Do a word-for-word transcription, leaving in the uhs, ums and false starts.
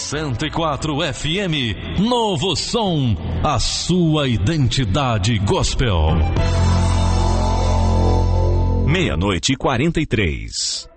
cento e quatro F M, Novo Som, a sua identidade gospel. Meia-noite e quarenta e três.